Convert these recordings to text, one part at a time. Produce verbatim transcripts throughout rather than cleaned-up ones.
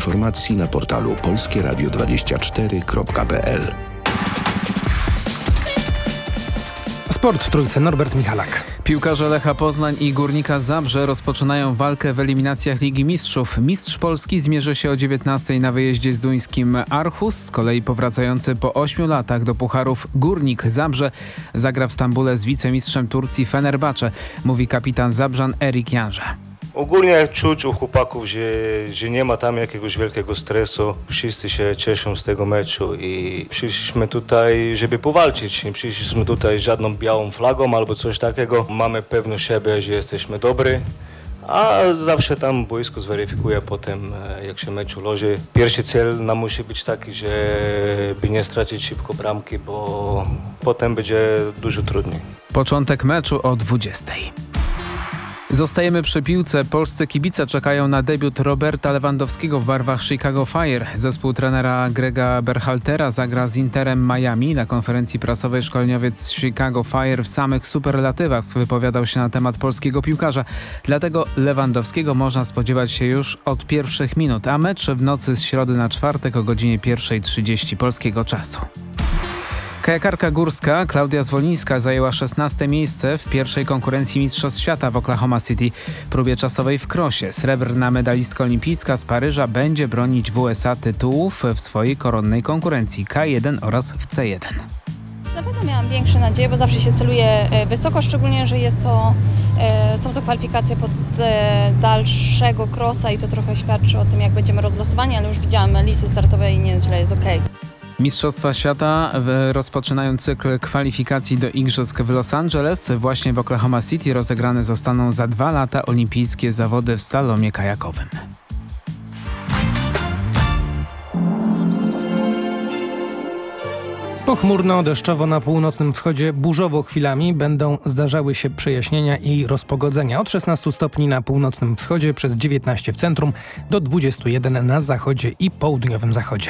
informacji na portalu polskie radio dwadzieścia cztery kropka p l. Sport w Trójce, Norbert Michalak. Piłkarze Lecha Poznań i Górnika Zabrze rozpoczynają walkę w eliminacjach Ligi Mistrzów. Mistrz Polski zmierzy się o dziewiętnastej na wyjeździe z duńskim Aarhus. Z kolei powracający po ośmiu latach do pucharów Górnik Zabrze zagra w Stambule z wicemistrzem Turcji Fenerbahce, mówi kapitan Zabrzan Erik Janże. Ogólnie czuć u chłopaków, że, że nie ma tam jakiegoś wielkiego stresu. Wszyscy się cieszą z tego meczu i przyszliśmy tutaj, żeby powalczyć. Nie przyszliśmy tutaj z żadną białą flagą albo coś takiego. Mamy pewność siebie, że jesteśmy dobrzy, a zawsze tam boisko zweryfikuje potem, jak się mecz ułoży. Pierwszy cel nam musi być taki, żeby nie stracić szybko bramki, bo potem będzie dużo trudniej. Początek meczu o dwudziestej. Zostajemy przy piłce. Polscy kibice czekają na debiut Roberta Lewandowskiego w barwach Chicago Fire. Zespół trenera Grega Berhaltera zagra z Interem Miami. Na konferencji prasowej szkoleniowiec Chicago Fire w samych superlatywach wypowiadał się na temat polskiego piłkarza. Dlatego Lewandowskiego można spodziewać się już od pierwszych minut, a mecz w nocy z środy na czwartek o godzinie pierwsza trzydzieści polskiego czasu. Kajakarka górska Klaudia Zwolińska zajęła szesnaste miejsce w pierwszej konkurencji Mistrzostw Świata w Oklahoma City próbie czasowej w krosie. Srebrna medalistka olimpijska z Paryża będzie bronić w U S A tytułów w swojej koronnej konkurencji K jeden oraz w C jeden. Na pewno miałam większe nadzieje, bo zawsze się celuje wysoko, szczególnie, że jest to, są to kwalifikacje pod dalszego krosa i to trochę świadczy o tym, jak będziemy rozlosowani, ale już widziałam listy startowe i nieźle, jest okej. Mistrzostwa Świata rozpoczynają cykl kwalifikacji do Igrzysk w Los Angeles. Właśnie w Oklahoma City rozegrane zostaną za dwa lata olimpijskie zawody w slalomie kajakowym. Pochmurno, deszczowo na północnym wschodzie, burzowo chwilami będą zdarzały się przejaśnienia i rozpogodzenia. Od szesnastu stopni na północnym wschodzie, przez dziewiętnaście w centrum, do dwudziestu jeden na zachodzie i południowym zachodzie.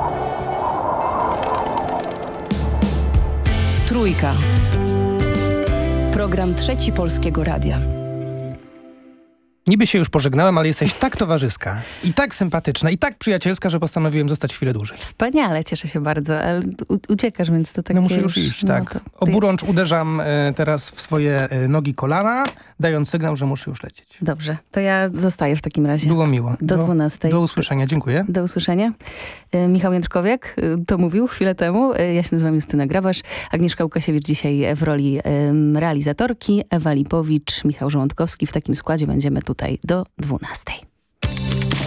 Trójka. Program Trzeci Polskiego Radia. Niby się już pożegnałem, ale jesteś tak towarzyska i tak sympatyczna i tak przyjacielska, że postanowiłem zostać chwilę dłużej. Wspaniale, cieszę się bardzo, ale u- uciekasz, więc to takie... No muszę już iść, no tak. to- to Oburącz uderzam e, teraz w swoje e, nogi kolana, dając sygnał, że muszę już lecieć. Dobrze, to ja zostaję w takim razie. Było miło. Do dwunastej. Do usłyszenia, dziękuję. Do usłyszenia. E, Michał Jędrkowiak e, to mówił chwilę temu. E, ja się nazywam Justyna Grabasz. Agnieszka Łukasiewicz dzisiaj w roli e, realizatorki, Ewa Lipowicz, Michał Żołądkowski. W takim składzie będziemy tutaj do dwunastej.